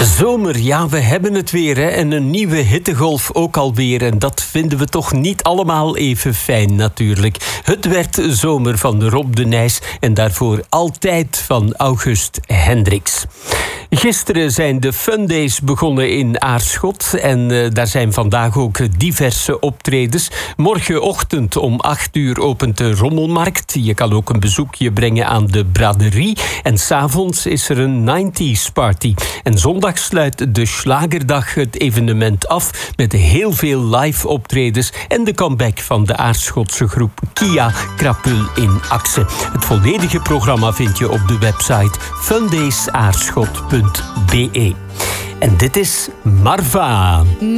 Zomer, ja, we hebben het weer, hè? En een nieuwe hittegolf ook alweer. En dat vinden we toch niet allemaal even fijn, natuurlijk. Het werd zomer van Rob de Nijs en daarvoor Altijd van August Hendricks. Gisteren zijn de Fun Days begonnen in Aarschot. En daar zijn vandaag ook diverse optredens. Morgenochtend om 8:00 opent de Rommelmarkt. Je kan ook een bezoekje brengen aan de braderie. En 's avonds is er een 90s party. En zondag sluit de Schlagerdag het evenement af met heel veel live optredens en de comeback van de Aarschotse groep Kia Krapul in Akse. Het volledige programma vind je op de website fundaysaarschot.be. En dit is Marva.